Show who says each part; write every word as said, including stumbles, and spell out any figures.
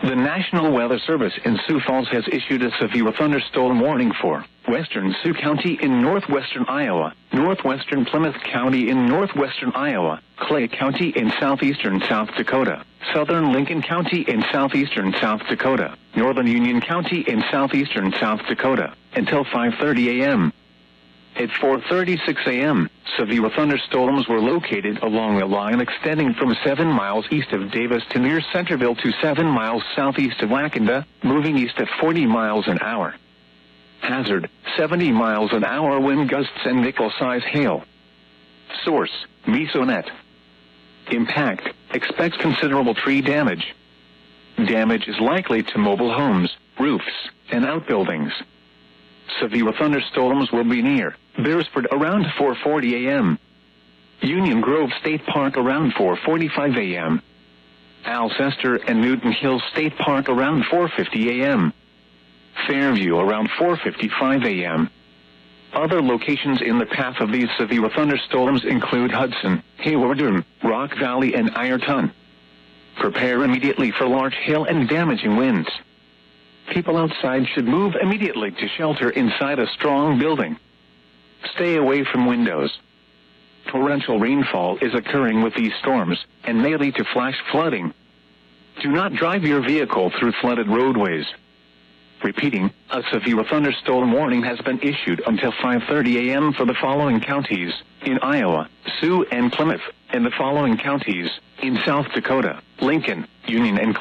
Speaker 1: The National Weather Service in Sioux Falls has issued a severe thunderstorm warning for western Sioux County in northwestern Iowa, northwestern Plymouth County in northwestern Iowa, Clay County in southeastern South Dakota, southern Lincoln County in southeastern South Dakota, northern Union County in southeastern South Dakota, until five thirty a m At four thirty-six a m, severe thunderstorms were located along a line extending from seven miles east of Davis to near Centerville to seven miles southeast of Wakanda, moving east at forty miles an hour. Hazard, seventy miles an hour wind gusts and nickel-size hail. Source, Mesonet. Impact, expects considerable tree damage. Damage is likely to mobile homes, roofs, and outbuildings. Severe thunderstorms will be near Beresford around four forty a m Union Grove State Park around four forty-five a m Alcester and Newton Hill State Park around four fifty a m Fairview around four fifty-five a m Other locations in the path of these severe thunderstorms include Hudson, Haywardton, Rock Valley, and Ironton. Prepare immediately for large hail and damaging winds. People outside should move immediately to shelter inside a strong building. Stay away from windows. Torrential rainfall is occurring with these storms and may lead to flash flooding. Do not drive your vehicle through flooded roadways. Repeating, a severe thunderstorm warning has been issued until five thirty a m for the following counties in Iowa, Sioux and Plymouth, and the following counties in South Dakota, Lincoln, Union, and